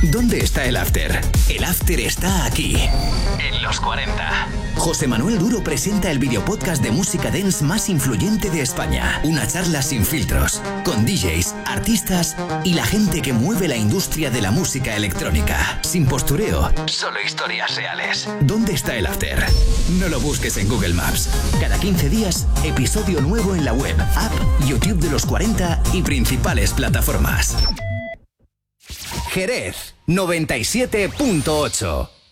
¿Dónde está el after? El after está aquí, en los 40. José Manuel Duro presenta el videopodcast de música dance más influyente de España. Una charla sin filtros, con DJs, artistas y la gente que mueve la industria de la música electrónica. Sin postureo, solo historias reales. ¿Dónde está el after? No lo busques en Google Maps. Cada 15 días, episodio nuevo en la web, app, YouTube de los 40 y principales plataformas. Jerez 97.8.